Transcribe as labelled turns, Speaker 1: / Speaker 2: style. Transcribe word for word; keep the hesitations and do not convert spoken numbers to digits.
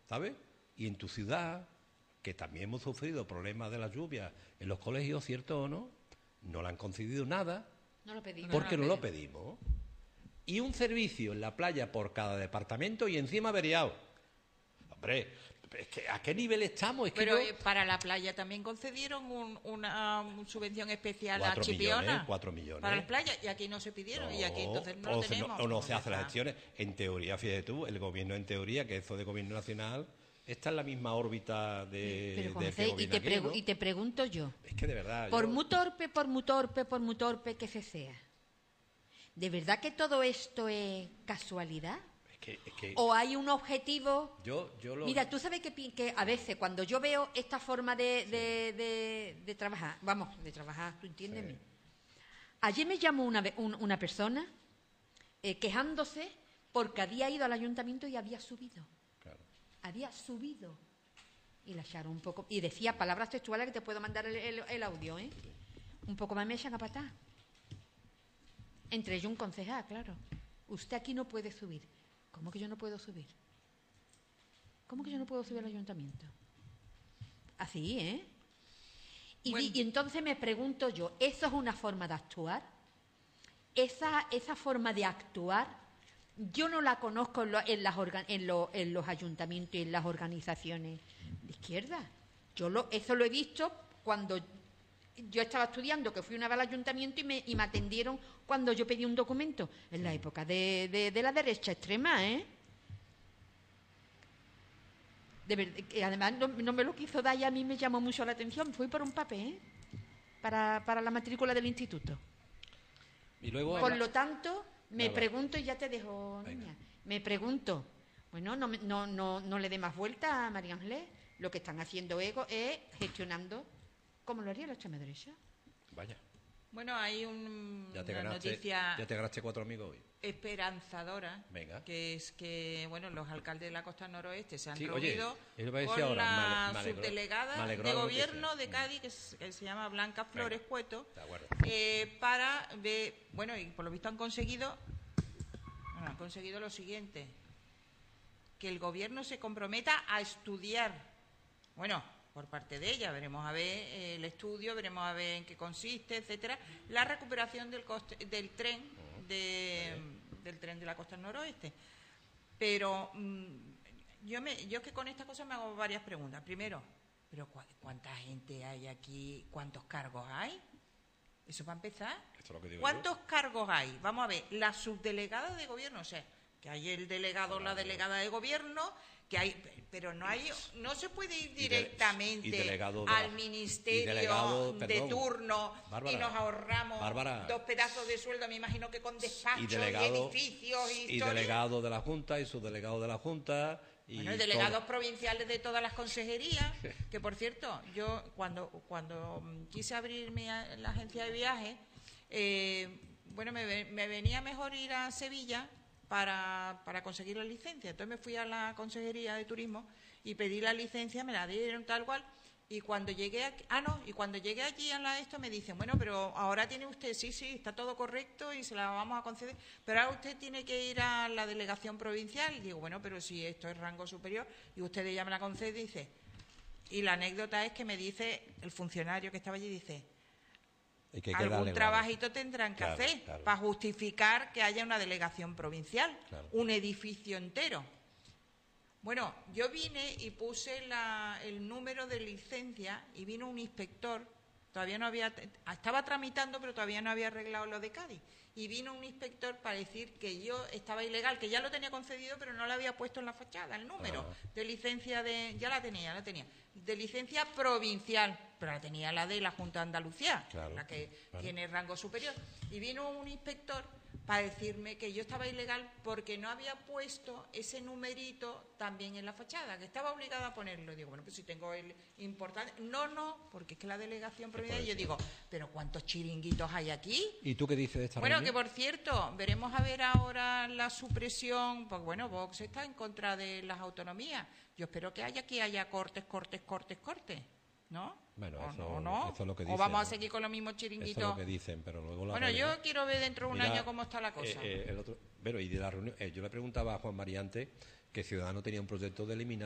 Speaker 1: ¿sabes? Y en tu ciudad, que también hemos sufrido problemas de la lluvia en los colegios, ¿cierto o no? No le han concedido nada.
Speaker 2: No lo pedimos.
Speaker 1: Porque no lo pedimos. Y un servicio en la playa por cada departamento y encima averiado. Hombre, es que ¿a qué nivel estamos? Es que
Speaker 3: Pero
Speaker 1: yo...
Speaker 3: para la playa también concedieron un, una um, subvención especial
Speaker 1: cuatro
Speaker 3: a Chipiona.
Speaker 1: Millones, cuatro millones.
Speaker 3: Para las playas, y aquí no se pidieron,
Speaker 1: No,
Speaker 3: y aquí entonces no
Speaker 1: o
Speaker 3: lo
Speaker 1: se,
Speaker 3: tenemos.
Speaker 1: no, o no se
Speaker 3: Ya
Speaker 1: hacen las
Speaker 3: está.
Speaker 1: gestiones. En teoría, fíjate tú, el gobierno en teoría, que eso de gobierno nacional, está en la misma órbita de,
Speaker 2: Pero,
Speaker 1: del
Speaker 2: Juanfe,
Speaker 1: que
Speaker 2: y
Speaker 1: gobierna
Speaker 2: te,
Speaker 1: aquí,
Speaker 2: pregu-
Speaker 1: ¿no?
Speaker 2: y te pregunto yo,
Speaker 1: Es que de verdad...
Speaker 2: por
Speaker 1: yo-
Speaker 2: muy torpe, por muy torpe, por muy torpe que se sea, ¿de verdad que todo esto es casualidad?
Speaker 1: Es que... Es que
Speaker 2: ¿O hay un objetivo?
Speaker 1: yo, yo lo...
Speaker 2: Mira, tú sabes que, pi- que a veces cuando yo veo esta forma de, de, de- de trabajar, vamos, de trabajar, tú entiéndeme.
Speaker 1: Sí.
Speaker 2: Ayer me llamó una, ve- un- una persona eh, quejándose porque había ido al ayuntamiento y había subido.
Speaker 1: Claro.
Speaker 2: Había subido. Y la echaron un poco. Y decía palabras textuales que te puedo mandar el, el- el audio, ¿eh? Un poco más me echan a patar. Entre ellos un concejal, claro. Usted aquí no puede subir. ¿Cómo que yo no puedo subir? ¿Cómo que yo no puedo subir al ayuntamiento? Así, ¿eh? Y,
Speaker 3: Bueno.
Speaker 2: di- y entonces me pregunto yo, ¿eso es una forma de actuar? Esa, esa forma de actuar, yo no la conozco en, lo- en las orga- en, lo- en los ayuntamientos y en las organizaciones de izquierda. Yo lo, eso lo he visto cuando yo estaba estudiando, que fui una vez al ayuntamiento y me, y me atendieron cuando yo pedí un documento, en la época de, de, de la derecha extrema, ¿eh? De verdad, que además no, no me lo quiso dar y a mí me llamó mucho la atención. Fui por un papel, ¿eh? para, para la matrícula del instituto.
Speaker 1: Y luego...
Speaker 2: Por lo tanto, me
Speaker 1: Nada.
Speaker 2: pregunto, y ya te dejo,
Speaker 1: Venga.
Speaker 2: niña, me pregunto, bueno, no, me- no, no, no le dé más vuelta a María Ángeles, lo que están haciendo ego es gestionando como lo haría la extrema derecha.
Speaker 1: Vaya,
Speaker 3: Bueno, hay un,
Speaker 1: ya te,
Speaker 3: una
Speaker 1: ganaste,
Speaker 3: noticia
Speaker 1: ya te ganaste cuatro amigos hoy.
Speaker 3: esperanzadora,
Speaker 1: Venga.
Speaker 3: que es que bueno, los alcaldes de la costa noroeste se han
Speaker 1: Sí, oye,
Speaker 3: reunido
Speaker 1: eso iba a decir
Speaker 3: con
Speaker 1: ahora, me ale-
Speaker 3: la
Speaker 1: me alegró-
Speaker 3: subdelegada
Speaker 1: me alegró
Speaker 3: de
Speaker 1: la
Speaker 3: gobierno
Speaker 1: noticia.
Speaker 3: de Cádiz, que, es- que se llama Blanca Flores
Speaker 1: Venga.
Speaker 3: Cueto,
Speaker 1: De acuerdo.
Speaker 3: eh, para ver, bueno, y por lo visto han conseguido, bueno, han conseguido lo siguiente, que el gobierno se comprometa a estudiar, bueno, por parte de ella, veremos a ver eh, el estudio, veremos a ver en qué consiste, etcétera, la recuperación del coste, del tren de, del tren de la costa noroeste. Pero mm, yo me, yo es que con estas cosas me hago varias preguntas. Primero, pero ¿cu- ¿cuánta gente hay aquí? ¿Cuántos cargos hay? Eso para empezar.
Speaker 1: Esto es lo que digo
Speaker 3: ¿Cuántos cargos hay? Vamos a ver, la subdelegada de gobierno, o sea, que hay el delegado o la delegada de gobierno, que hay, pero no hay, no se puede ir
Speaker 1: Y de-
Speaker 3: directamente
Speaker 1: y delegado de la-
Speaker 3: al
Speaker 1: y
Speaker 3: ministerio
Speaker 1: delegado,
Speaker 3: de
Speaker 1: perdón,
Speaker 3: turno
Speaker 1: Bárbara,
Speaker 3: y nos ahorramos
Speaker 1: Bárbara.
Speaker 3: dos pedazos de sueldo, me imagino que con despachos
Speaker 1: Y
Speaker 3: y,
Speaker 1: delegado,
Speaker 3: edificios y,
Speaker 1: y
Speaker 3: historias.
Speaker 1: delegado de la Junta y subdelegado de la Junta. Y
Speaker 3: Bueno, y delegados
Speaker 1: todo.
Speaker 3: provinciales de todas las consejerías, que por cierto, yo cuando cuando mm, quise abrirme a la agencia de viajes, eh, bueno, me, ve- me venía mejor ir a Sevilla para, para conseguir la licencia. Entonces me fui a la consejería de turismo y pedí la licencia, me la dieron tal cual. Y cuando llegué aquí, ah no, y cuando llegué allí a la esto me dicen, bueno, pero ahora tiene usted, sí, sí, está todo correcto y se la vamos a conceder, pero ahora usted tiene que ir a la delegación provincial. Y digo, bueno, pero si esto es rango superior y usted ya me la concede, dice. Y la anécdota es que me dice el funcionario que estaba allí, dice,
Speaker 1: Y que hay que darle
Speaker 3: algún
Speaker 1: la-
Speaker 3: trabajito tendrán que
Speaker 1: Claro,
Speaker 3: hacer
Speaker 1: claro.
Speaker 3: para justificar que haya una delegación provincial,
Speaker 1: Claro.
Speaker 3: un edificio entero. Bueno, yo vine y puse la- el número de licencia y vino un inspector, todavía no había, estaba tramitando pero todavía no había arreglado lo de Cádiz, y vino un inspector para decir que yo estaba ilegal, que ya lo tenía concedido pero no lo había puesto en la fachada, el número
Speaker 1: Ah.
Speaker 3: de licencia de, ya la tenía, la tenía, de licencia provincial, pero la tenía la de la Junta de Andalucía,
Speaker 1: Claro,
Speaker 3: la que
Speaker 1: claro.
Speaker 3: tiene rango superior, y vino un inspector para decirme que yo estaba ilegal porque no había puesto ese numerito también en la fachada, que estaba obligada a ponerlo. Digo, bueno, pues si tengo el importante... No, no, porque es que la delegación provincial... Yo digo, pero ¿cuántos chiringuitos hay aquí?
Speaker 1: ¿Y tú qué dices de esta
Speaker 3: Bueno, que
Speaker 1: reunión?
Speaker 3: por cierto, veremos a ver ahora la supresión, pues bueno, Vox está en contra de las autonomías. Yo espero que haya que haya cortes, cortes, cortes, cortes, ¿no?
Speaker 1: Bueno,
Speaker 3: ¿O
Speaker 1: eso-
Speaker 3: no, no?
Speaker 1: eso es lo que
Speaker 3: ¿O
Speaker 1: dicen,
Speaker 3: vamos a
Speaker 1: ¿no?
Speaker 3: seguir con los mismos
Speaker 1: Eso es
Speaker 3: chiringuitos?
Speaker 1: lo que dicen, pero luego la
Speaker 3: Bueno,
Speaker 1: realidad-
Speaker 3: yo quiero ver dentro de un
Speaker 1: Mira,
Speaker 3: año cómo está la cosa.
Speaker 1: eh, eh, el otro, pero y de la reunión, eh, yo le preguntaba a Juan Mariante que Ciudadanos tenía un proyecto de eliminar